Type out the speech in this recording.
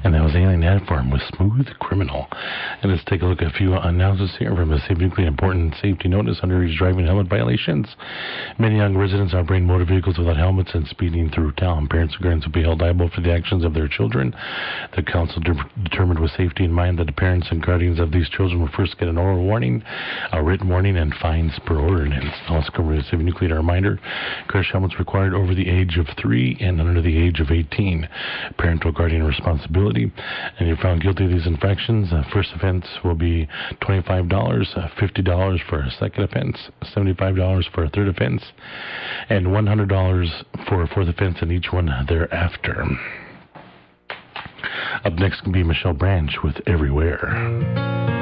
And that was Alien Ant Farm with Smooth Criminal. And let's take a look at a few announcements here from a significantly important safety notice: underage driving helmet violations. Many young residents are operating motor vehicles without helmets and speeding through town. Parents and guardians will be held liable for the actions of their children. The council determined with safety in mind that the parents and guardians of these children will first get an oral warning, a written warning, and fines per ordinance. Also, significantly a reminder: crash helmets required over the age of 3 and under the age of 18. Parental guardian responsibility. And you're found guilty of these infractions, first offense will be $25, $50 for a second offense, $75 for a third offense, and $100 for a fourth offense, and each one thereafter. Up next can be Michelle Branch with Everywhere.